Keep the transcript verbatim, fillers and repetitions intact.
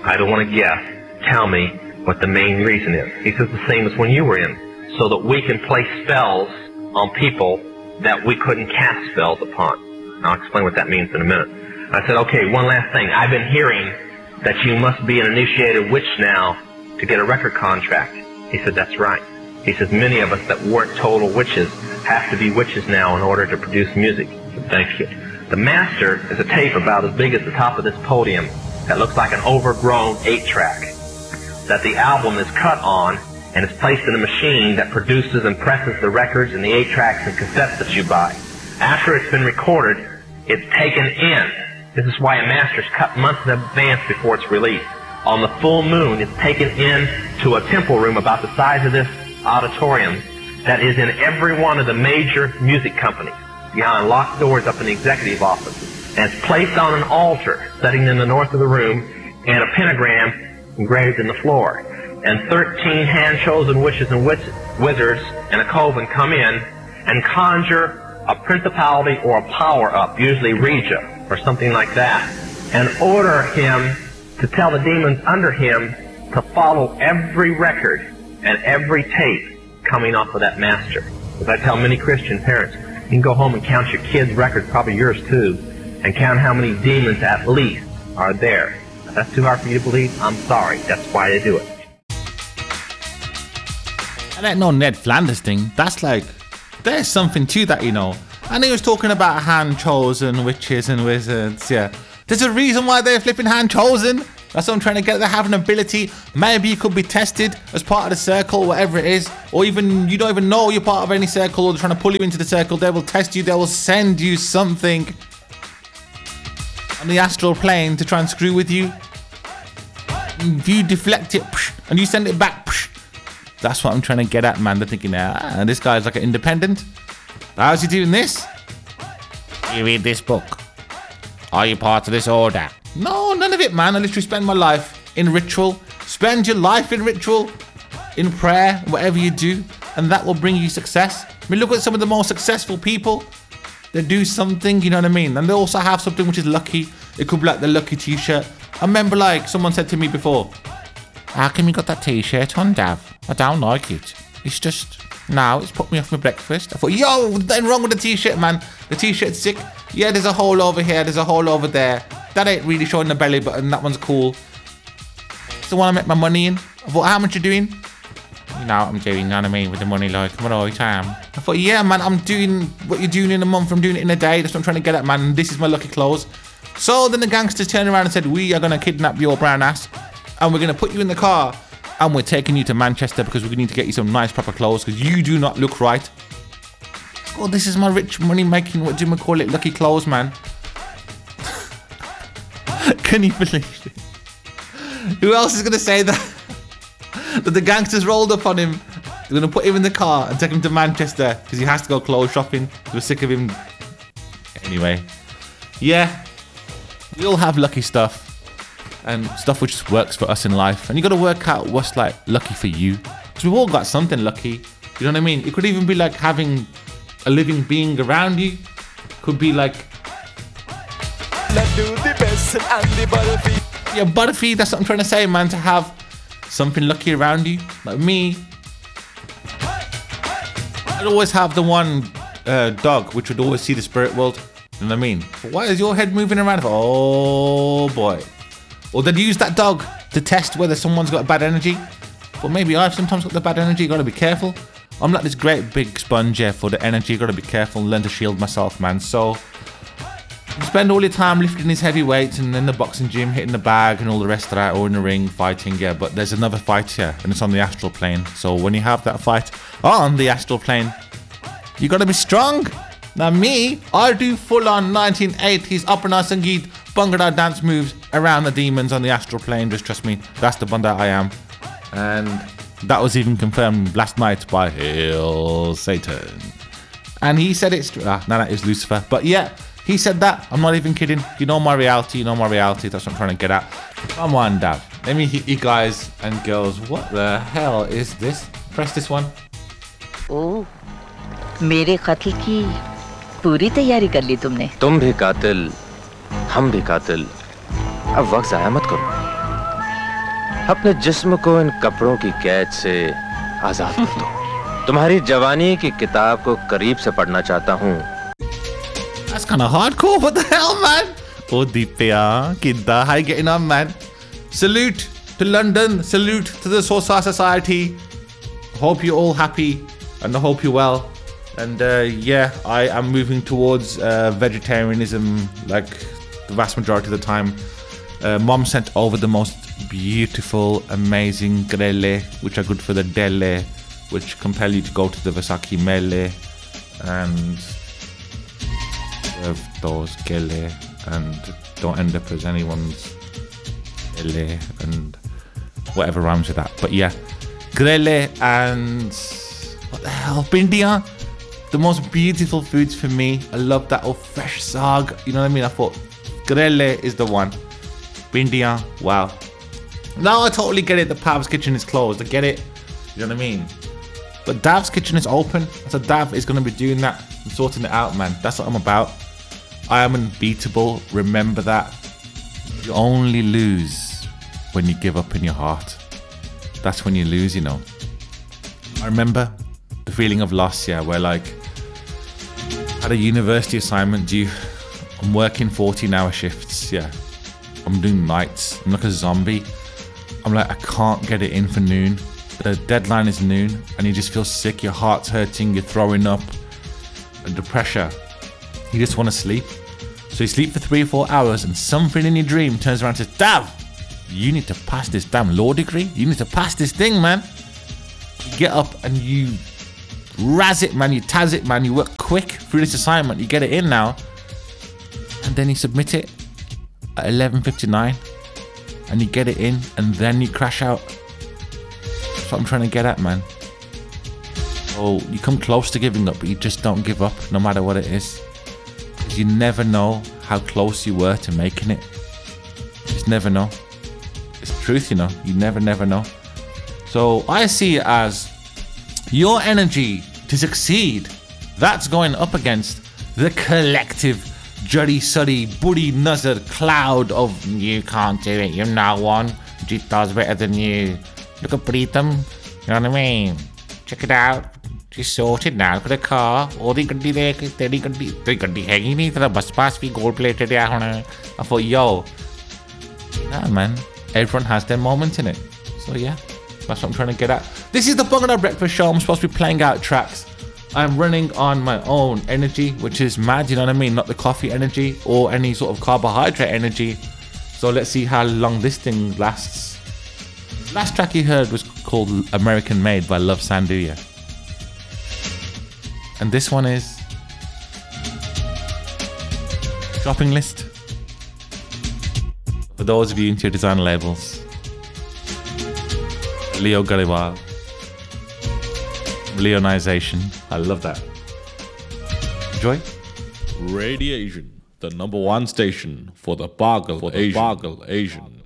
I don't want to guess. Tell me what the main reason is. He says the same as when you were in, so that we can play spells on people that we couldn't cast spells upon. I'll explain what that means in a minute. I said, okay, one last thing. I've been hearing that you must be an initiated witch now to get a record contract. He said, that's right. He says, many of us that weren't total witches have to be witches now in order to produce music. I said, thank you. The master is a tape about as big as the top of this podium that looks like an overgrown eight-track that the album is cut on and is placed in a machine that produces and presses the records and the eight-tracks and cassettes that you buy. After it's been recorded, it's taken in. This is why a master's cut months in advance before it's released. On the full moon, it's taken in to a temple room about the size of this auditorium that is in every one of the major music companies, behind locked doors up in the executive office. And it's placed on an altar sitting in the north of the room and a pentagram engraved in the floor. And thirteen hand-chosen witches and wiz wizards and a coven come in and conjure a principality or a power up, usually Regia or something like that, and order him to tell the demons under him to follow every record and every tape coming off of that master. As I tell many Christian parents, you can go home and count your kids' records, probably yours too, and count how many demons at least are there. If that's too hard for you to believe, I'm sorry. That's why they do it. That ain't no Ned Flanders thing. That's like, there's something to that, you know. And he was talking about hand-chosen witches and wizards, yeah. There's a reason why they're flipping hand-chosen. That's what I'm trying to get. They have an ability. Maybe you could be tested as part of the circle, whatever it is. Or even, you don't even know you're part of any circle, or they're trying to pull you into the circle. They will test you. They will send you something on the astral plane to try and screw with you. If you deflect it, and you send it back, that's what I'm trying to get at, man. They're thinking, ah, this guy's like an independent. How's he doing this? You read this book. Are you part of this order? No, none of it, man. I literally spend my life in ritual. Spend your life in ritual, in prayer, whatever you do, and that will bring you success. I mean, look at some of the most successful people. They do something, you know what I mean? And they also have something which is lucky. It could be like the lucky t-shirt. I remember, like, someone said to me before, how come you got that t-shirt on, Dav? I don't like it. It's just, no, it's put me off my breakfast. I thought, yo, there's nothing wrong with the t-shirt, man. The t-shirt's sick. Yeah, there's a hole over here. There's a hole over there. That ain't really showing the belly button. That one's cool. It's the one I make my money in. I thought, how much you doing? You know what I'm doing, you know what I mean? With the money, like, I'm right, I am. I thought, yeah, man, I'm doing what you're doing in a month. I'm doing it in a day. That's what I'm trying to get at, man. This is my lucky clothes. So then the gangsters turned around and said, we are going to kidnap your brown ass. And we're going to put you in the car. And we're taking you to Manchester because we need to get you some nice proper clothes because you do not look right. Oh, this is my rich money making, what do you call it, lucky clothes, man. Can you believe it? Who else is going to say that? That the gangsters rolled up on him. They're going to put him in the car and take him to Manchester because he has to go clothes shopping. We're sick of him. Anyway. Yeah. We all have lucky stuff. And stuff which just works for us in life. And you got to work out what's like lucky for you. Because we've all got something lucky. You know what I mean? It could even be like having a living being around you. Could be like... Let's do the best and the butterfeed. Yeah, butterfeed, that's what I'm trying to say, man. To have something lucky around you. Like me. I'd always have the one uh, dog which would always see the spirit world. You know what I mean? But why is your head moving around? Oh boy. Or they'd use that dog to test whether someone's got bad energy. But maybe I've sometimes got the bad energy. You gotta be careful. I'm like this great big sponge here for the energy. You gotta be careful and learn to shield myself, man. So you spend all your time lifting these heavy weights and in the boxing gym, hitting the bag and all the rest of that, or in the ring fighting. Yeah, but there's another fight here, and it's on the astral plane. So when you have that fight on the astral plane, you gotta be strong. Now me, I do full-on nineteen eighties Apna Sangeet Bhangra dance moves around the demons on the astral plane. Just trust me, that's the banda I am. And that was even confirmed last night by Hail Satan. And he said it's... Ah, no, that is Lucifer. But yeah, he said that. I'm not even kidding. You know my reality, you know my reality. That's what I'm trying to get at. Come on, Dav. Let me hit you guys and girls. What the hell is this? Press this one. Oh, मेरे कत्ल की पूरी तैयारी कर ली तुमने। तुम भी कातिल, हम भी कातिल। अब वक्त ज़ाया मत करो। अपने जिस्म को इन कपड़ों की कैद से आजाद कर दो। तुम्हारी जवानी की किताब को करीब से पढ़ना चाहता हूँ। That's kind of hardcore. What the hell, man? Oh, Deepya, Kidda, how you getting on, man? Salute to London. Salute to the Sosa Society. Hope you're all happy and I hope you're well. And uh, yeah, I am moving towards uh, vegetarianism like the vast majority of the time. Uh, Mom sent over the most beautiful, amazing grelle, which are good for the delle, which compel you to go to the Vasaki Mele and serve those gele and don't end up as anyone's ele and whatever rhymes with that. But yeah, grelle and what the hell, bindia, the most beautiful foods for me. I love that old fresh sag, you know what I mean? I thought grelle is the one. Bindia, wow. Now I totally get it, the Pav's kitchen is closed, I get it, you know what I mean? But Dav's kitchen is open, so Dav is going to be doing that and sorting it out, man. That's what I'm about. I am unbeatable, remember that. You only lose when you give up in your heart. That's when you lose, you know. I remember the feeling of loss, yeah, where like, I had a university assignment due. I'm working fourteen hour shifts, yeah. I'm doing nights, I'm like a zombie. I'm like, I can't get it in for noon. The deadline is noon and you just feel sick, your heart's hurting, you're throwing up, and the pressure. You just want to sleep. So you sleep for three or four hours and something in your dream turns around and says, Dav, you need to pass this damn law degree. You need to pass this thing, man. You get up and you razz it, man. You taz it, man. You work quick through this assignment. You get it in now. And then you submit it at eleven fifty-nine and you get it in and then you crash out. That's what I'm trying to get at, man. Oh, you come close to giving up, but you just don't give up no matter what it is. Because you never know how close you were to making it. You just never know. It's the truth, you know. You never, never know. So I see it as your energy to succeed. That's going up against the collective Juddy Suddy Buddy Nuzzard cloud of you can't do it, you're not one. Jita's better than you. Look at Preetham, you know what I mean? Check it out. She's sorted now for the car. Odi gaddi dekh, teri gaddi, teri gaddi hegi nahi, tera bus pass bhi gold plated hai hona. I thought, yo, nah man, everyone has their moment in it. So yeah, that's what I'm trying to get at. This is the Bungalow Breakfast Show. I'm supposed to be playing out tracks. I'm running on my own energy, which is mad, you know what I mean? Not the coffee energy or any sort of carbohydrate energy. So let's see how long this thing lasts. Last track you heard was called American Made by Love Sanduya. And this one is Shopping List. For those of you into your design labels, Leo Gariwal. Leonization. I love that. Enjoy. Radiation, the number one station for the Bargle, for the Asian. Bargle Asian.